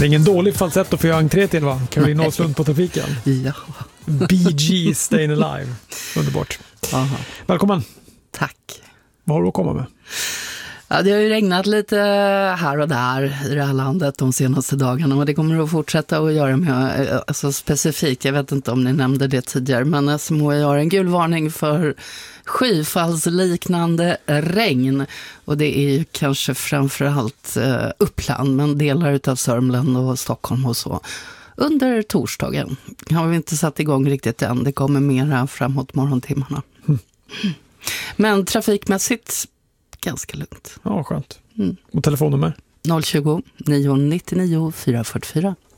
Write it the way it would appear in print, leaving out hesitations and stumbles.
Det är ingen dålig falsett att få göra entré till, va? Caroline Åslund på Trafiken. Ja. BG Stayin' Alive. Underbart. Aha. Välkommen. Tack. Vad har du att komma med? Ja, det har ju regnat lite här och där i det här landet de senaste dagarna, och det kommer att fortsätta att göra med, alltså specifikt, jag vet inte om ni nämnde det tidigare, men SMHI har en gul varning för skyfallsliknande regn, och det är ju kanske framförallt Uppland, men delar av Sörmland och Stockholm och så. Under torsdagen har vi inte satt igång riktigt än, det kommer mera framåt morgontimmarna. Men trafikmässigt ganska lugnt. Ja, skönt. Och telefonnummer? 020 999 444.